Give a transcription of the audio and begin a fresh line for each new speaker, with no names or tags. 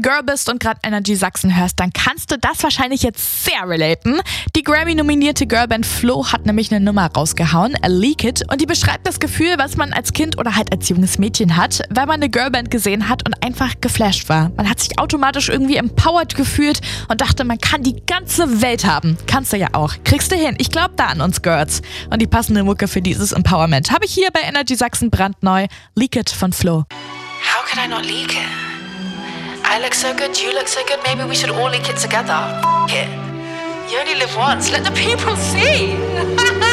Girl bist und gerade Energy Sachsen hörst, dann kannst du das wahrscheinlich jetzt sehr relaten. Die Grammy-nominierte Girlband Flo hat nämlich eine Nummer rausgehauen, Leak It, und die beschreibt das Gefühl, was man als Kind oder halt als junges Mädchen hat, weil man eine Girlband gesehen hat und einfach geflasht war. Man hat sich automatisch irgendwie empowered gefühlt und dachte, man kann die ganze Welt haben. Kannst du ja auch. Kriegst du hin. Ich glaube da an uns Girls. Und die passende Mucke für dieses Empowerment habe ich hier bei Energy Sachsen brandneu. Leak It von Flo.
How could I not leak it? I look so good, you look so good, maybe we should all leak it together. F*** it. You only live once, let the people see.